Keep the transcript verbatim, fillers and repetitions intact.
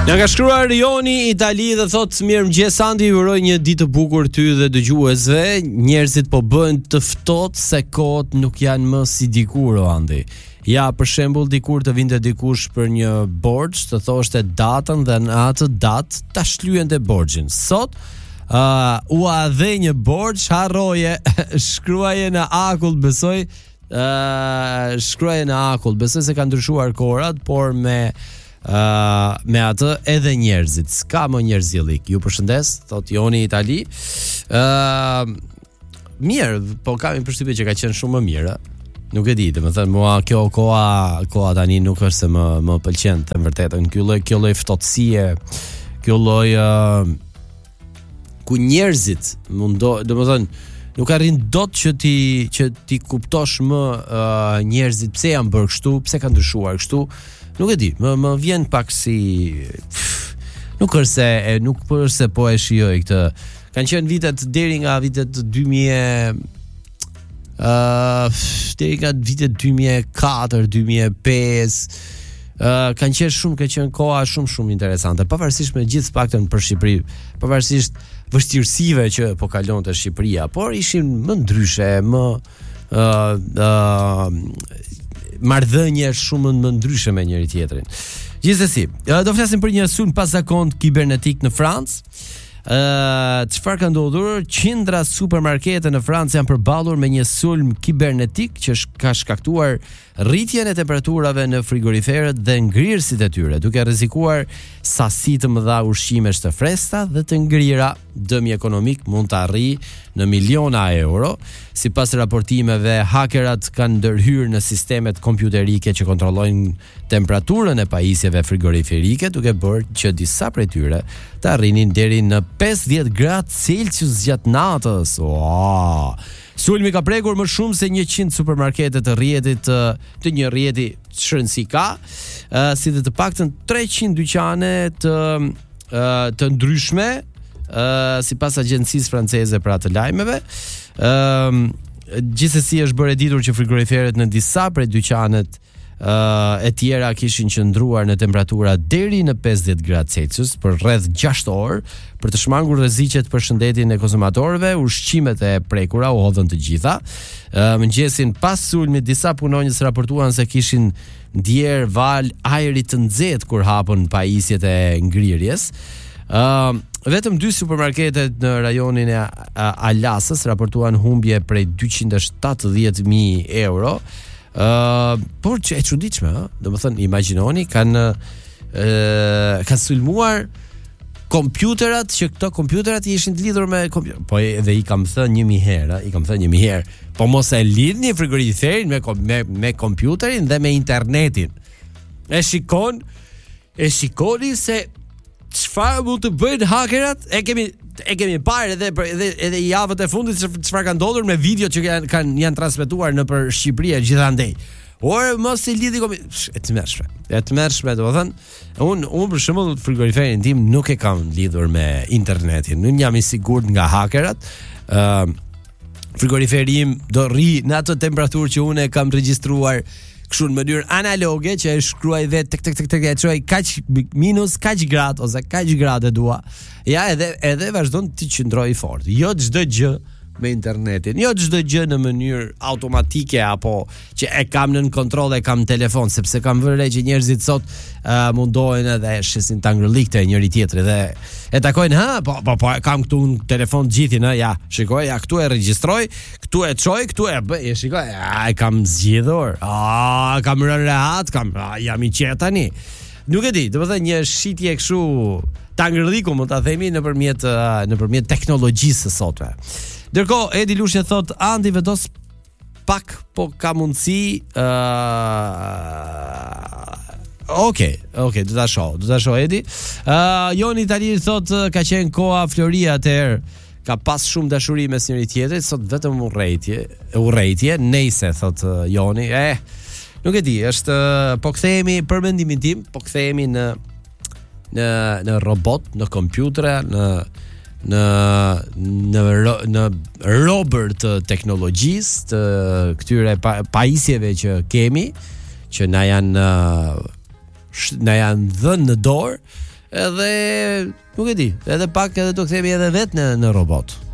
Na ka shkruar Joni Itali dhe thot mirëmëngjes Sandi, ju uroj një ditë të bukur ty dhe dëgjuesve. Njerëzit po bëhen të ftohtë se kohët nuk janë më si dikur o Andi. Ja, për shembull, dikur të vinte dikush për një borxh, të thoshte datën dhe në atë datë ta shlyente borxhin. Sot uh, u a dhe një borxh, harroje, shkruaje në akull, besoj, uh, shkruaje në akull, besoj se ka ndryshuar kohrat, por me Uh, me atë edhe njerëzit s'ka më njerëzillik. Ju përshëndes, thot Joni Itali. uh, Mirë, po kam një përshtypje që ka qenë shumë më mirë. Nuk e di, domethënë mua kjo koha koha tani nuk është se më më pëlqen të vërtetën. Ky lloj kjo lloj ftohtësie, kjo lloj uh, ku njerëzit mundo, domethënë nuk arrin dot që ti që ti kuptosh më uh, njerëzit pse janë bërë kështu, pse kanë ndryshuar kështu. Nuk e di, më, më vjen pak si pff, nuk është se e, nuk është se po e shijoj këtë. Kanë qenë vitet deri nga vitet dy mijë uh, deri nga vitet dy mijë e katër, dy mijë e pesë. Uh, kanë qenë shumë, kanë qenë koha shumë shumë interesante, pavarësisht me gjithë paktën për Shqipëri, pavarësisht vështirësive që po kalonte Shqipëria, por ishin më ndryshe, më uh, uh, marrëdhënie shumë më ndryshe me njëri tjetrin. Gjithsesi, do flasim për një sulm pazakont kibernetik në Francë. Uh, çfarë ka ndodhur? Qindra supermarkete në Francë janë përballur me një sulm kibernetik që sh- ka shkaktuar rritjen e temperaturave në frigoriferët dhe ngrirësit e tyre, duke rrezikuar sasi të mëdha ushqimesh të freskëta dhe të ngrira. Dëmi ekonomik mund të arrijë në miliona euro. Sipas raportimeve, hakerat kanë ndërhyrë në sistemet kompjuterike që kontrollojnë temperaturën e pajisjeve frigoriferike, duke bërë që disa prej tyre të arrinin deri në pesëdhjetë gradë Celsius gjatë natës. Wow! Sulmi ka prekur më shumë se njëqind supermarkete të rrjetit të një rrjeti shërënsi ka, si dhe të paktën treqind dyqane të të ndryshme, sipas agjencisë franceze për atë lajmeve. Gjithsesi është bërë e ditur që frigoriferët në disa prej dyqanet Uh, e tjera kishin qëndruar në temperatura deri në pesëdhjetë gradë Celsius për rreth gjashtë orë për të shmangur rreziqet për shëndetin e konsumatorëve. Ushqimet e prekura u hodhën të gjitha. Uh, mëngjesin pas sulmit, disa punonjës raportuan se kishin ndjer val ajri të nxehtë kur hapën pajisjet e ngrirjes. Uh, vetëm dy supermarketet në rajonin e Alasës raportuan humbje prej dyqind e shtatëdhjetë mijë euro. Uh, por që e çuditshme, ëh, domethënë imagjinoni kanë uh, kanë sulmuar kompjuterat, që këto kompjuterat ishin të lidhur me kompjuter. Po edhe i kam thënë një mijë herë, i kam thënë një mijë herë, po mos e lidhni frigoriferin me me me kompjuterin dhe me internetin. E shikon, e shikoni se çfarë mund të bëjnë hakerat. E kemi e kemi parë edhe edhe edhe javët e fundit çfarë ka ndodhur me video që janë kanë janë transmetuar nëpër Shqipëri gjithandej. Or mos i lidhi komi e tmerrshme. E tmerrshme, domethënë, un un për shembull frigoriferin tim nuk e kam lidhur me internetin. Nuk jam i sigurt nga hakerat. Ë uh, frigoriferi im do rri në atë temperaturë që unë e kam regjistruar kështu në mënyrë analoge, që e shkruaj vetë tek tek tek tek e çoj kaq minus kaq grad ose kaq grade dua. Ja, edhe edhe vazhdon të qëndroj fort. Jo çdo gjë me internetin, jo çdo gjë në mënyrë automatike apo që e kam nën kontroll e kam në telefon, sepse kam vënë që njerëzit sot uh, mundohen edhe shesin ta ngërlikte njëri tjetrin dhe e takojnë, ha, po po po kam këtu në telefon gjithin, ha, ja, shikoj, ja, këtu e regjistroj, këtu e çoj, këtu e bëj, e shikoj, ja, e kam zgjidhur. Ah, kam rënë rehat, kam, ah, jam i qetë tani. Nuk e di, domethënë një shitje kështu ta ngërliku, mund ta themi, nëpërmjet uh, nëpërmjet teknologjisë së sotme. Ndërkohë, Edi Lushe thot, Andi vedos pak, po ka mundësi. Uh, Okej, okej, do ta shoh, do ta shoh Edi. Uh, Joni Itali thot, ka qenë koha Floria atëherë, ka pas shumë dashuri mes njëri tjetrit, sot vetëm urrejtje, urrejtje, nejse, thot uh, Joni. Eh, nuk e di, është uh, po kthehemi për mendimin tim, po kthehemi në në në robot, në kompjutere, në në në në robër të teknologjisë, të këtyre pa, pajisjeve që kemi, që na janë na janë dhënë në dorë, edhe nuk e di, edhe pak edhe do kthehemi edhe vet në në robot.